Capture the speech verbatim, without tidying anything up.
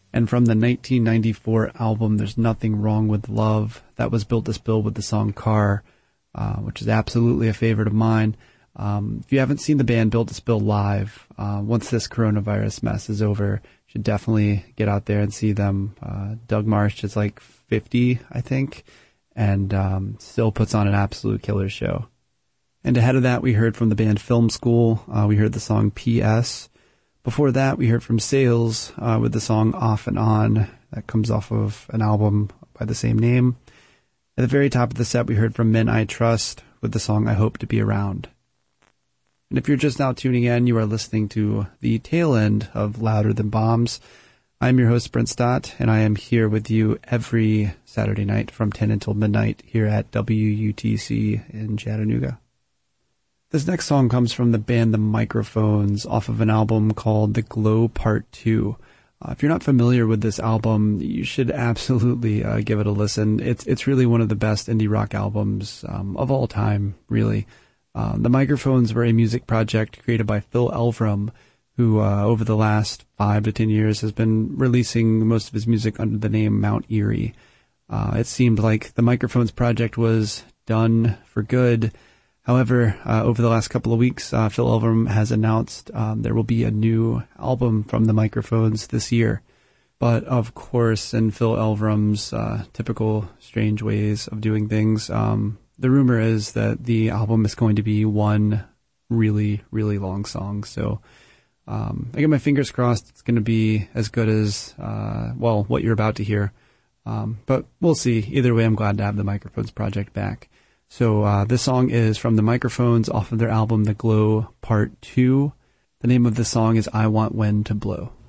And from the nineteen ninety-four album, There's Nothing Wrong with Love, that was Built to Spill with the song Car, uh, which is absolutely a favorite of mine. Um, if you haven't seen the band Built to Spill live, uh, once this coronavirus mess is over, you should definitely get out there and see them. Uh, Doug Marsh is like fifty, I think, and um, still puts on an absolute killer show. And ahead of that, we heard from the band Film School. Uh, we heard the song P S Before that, we heard from Sales uh, with the song Off and On. That comes off of an album by the same name. At the very top of the set, we heard from Men I Trust with the song I Hope to Be Around. And if you're just now tuning in, you are listening to the tail end of Louder Than Bombs. I'm your host, Brent Stott, and I am here with you every Saturday night from ten until midnight here at W U T C in Chattanooga. This next song comes from the band The Microphones off of an album called The Glow Part two. Uh, if you're not familiar with this album, you should absolutely uh, give it a listen. It's it's really one of the best indie rock albums um, of all time, really. Uh, the Microphones were a music project created by Phil Elverum, who uh, over the last five to ten years has been releasing most of his music under the name Mount Eerie. Uh, it seemed like the Microphones project was done for good. However, uh, over the last couple of weeks, uh, Phil Elverum has announced um, there will be a new album from the Microphones this year. But of course, in Phil Elverum's uh, typical strange ways of doing things, um, the rumor is that the album is going to be one really, really long song. So um, I get my fingers crossed it's going to be as good as, uh, well, what you're about to hear. Um, but we'll see. Either way, I'm glad to have the Microphones project back. So uh, this song is from the Microphones off of their album The Glow Part two. The name of the song is I Want When to Blow.